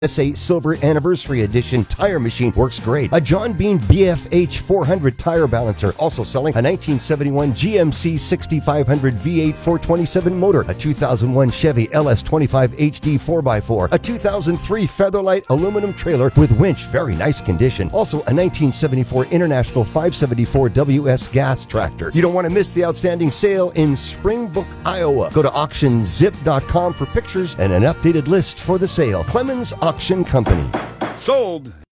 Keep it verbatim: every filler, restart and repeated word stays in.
S A Silver Anniversary Edition tire machine works great. A John Bean B F H four hundred tire balancer. Also selling a nineteen seventy-one G M C sixty-five hundred V eight four twenty-seven motor. A two thousand one Chevy L S twenty-five H D four by four. A two thousand three Featherlight aluminum trailer with winch. Very nice condition. Also a nineteen seventy-four International five seventy-four W S gas tractor. You don't want to miss the outstanding sale in Springbrook, Iowa. Go to auction zip dot com for pictures and an updated list for the sale. Clemens Auction Company. Sold.